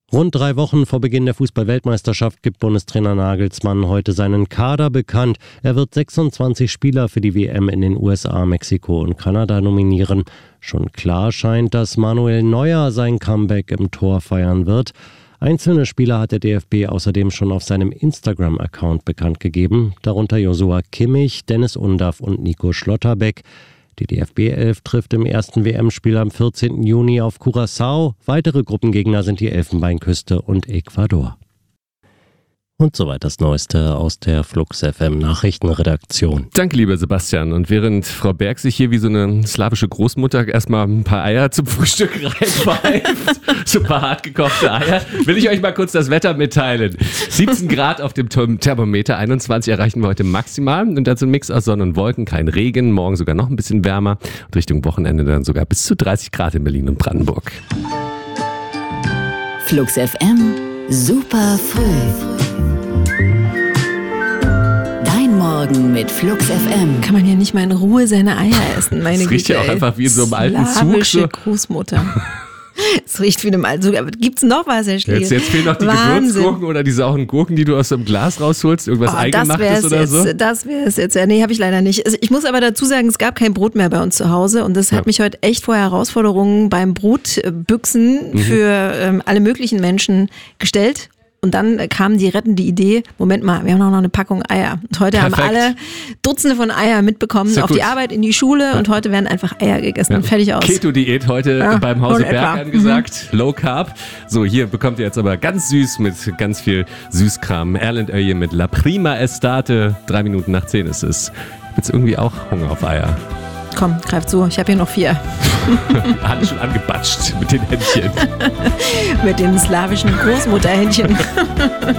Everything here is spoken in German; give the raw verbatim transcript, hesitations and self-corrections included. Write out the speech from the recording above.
Rund drei Wochen vor Beginn der Fußball-Weltmeisterschaft gibt Bundestrainer Nagelsmann heute seinen Kader bekannt. Er wird sechsundzwanzig Spieler für die W M in den U S A, Mexiko und Kanada nominieren. Schon klar scheint, dass Manuel Neuer sein Comeback im Tor feiern wird. Einzelne Spieler hat der D F B außerdem schon auf seinem Instagram-Account bekannt gegeben, darunter Joshua Kimmich, Dennis Undaff und Nico Schlotterbeck. Die D F B elf trifft im ersten W M-Spiel am vierzehnten Juni auf Curaçao. Weitere Gruppengegner sind die Elfenbeinküste und Ecuador. Und soweit das Neueste aus der Flux F M Nachrichtenredaktion. Danke, lieber Sebastian. Und während Frau Berg sich hier wie so eine slawische Großmutter erstmal ein paar Eier zum Frühstück reinpfeift, so ein paar hart gekochte Eier, will ich euch mal kurz das Wetter mitteilen. siebzehn Grad auf dem Thermometer, einundzwanzig erreichen wir heute maximal. Und dazu ein Mix aus Sonne und Wolken, kein Regen, morgen sogar noch ein bisschen wärmer. Und Richtung Wochenende dann sogar bis zu dreißig Grad in Berlin und Brandenburg. Flux F M, super früh. Morgen mit Flux F M. Kann man ja nicht mal in Ruhe seine Eier essen, meine Güte. Das riecht ja auch ey. einfach wie in so einem alten Zug. Slawische Großmutter. Es riecht wie in einem alten Zug. Aber gibt's noch was, Herr Schlegel? Jetzt, jetzt fehlen noch die Wahnsinn. Gewürzgurken oder die sauren Gurken, die du aus dem Glas rausholst. Irgendwas oh, Eingemachtes oder jetzt, so? Das wäre es jetzt. Nee, habe ich leider nicht. Ich muss aber dazu sagen, es gab kein Brot mehr bei uns zu Hause. Und das ja. hat mich heute echt vor Herausforderungen beim Brotbüchsen mhm. für ähm, alle möglichen Menschen gestellt. Und dann kam die rettende Idee, Moment mal, wir haben auch noch eine Packung Eier. Und heute Perfekt. haben alle Dutzende von Eier mitbekommen auf gut. die Arbeit, in die Schule ja. und heute werden einfach Eier gegessen. Ja. Fertig aus. Keto-Diät heute ja, beim Hause Berg etwa. angesagt. Mhm. Low Carb. So, hier bekommt ihr jetzt aber ganz süß mit ganz viel Süßkram. Erland Oeje mit La Prima Estate. Drei Minuten nach zehn ist es. Ich hab jetzt irgendwie auch Hunger auf Eier. Komm, greif zu. Ich habe hier noch vier. Alle schon angebatscht mit den Händchen. Mit den slawischen Großmutterhändchen.